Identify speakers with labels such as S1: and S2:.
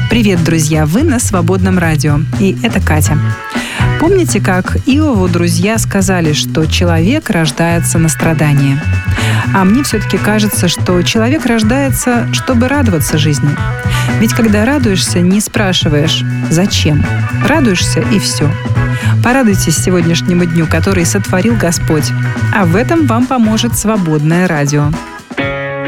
S1: Привет, друзья! Вы на Свободном радио. И это Катя. Помните, как Иову друзья сказали, что человек рождается на страдания? А мне все-таки кажется, что человек рождается, чтобы радоваться жизни. Ведь когда радуешься, не спрашиваешь «зачем?». Радуешься и все. Порадуйтесь сегодняшнему дню, который сотворил Господь. А в этом вам поможет Свободное радио.